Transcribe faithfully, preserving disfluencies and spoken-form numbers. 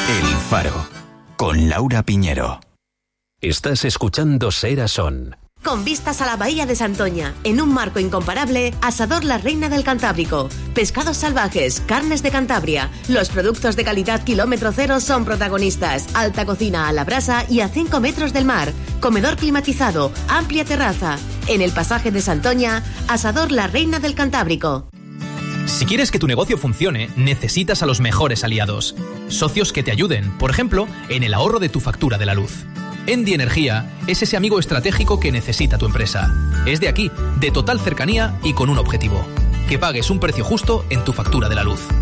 El Faro, con Laura Piñero. Estás escuchando Sera Son. Con vistas a la bahía de Santoña, en un marco incomparable, Asador La Reina del Cantábrico. Pescados salvajes, carnes de Cantabria. Los productos de calidad kilómetro cero son protagonistas. Alta cocina a la brasa y a cinco metros del mar. Comedor climatizado, amplia terraza. En el pasaje de Santoña, Asador La Reina del Cantábrico. Si quieres que tu negocio funcione, necesitas a los mejores aliados. Socios que te ayuden, por ejemplo, en el ahorro de tu factura de la luz. Endi Energía es ese amigo estratégico que necesita tu empresa. Es de aquí, de total cercanía y con un objetivo: que pagues un precio justo en tu factura de la luz.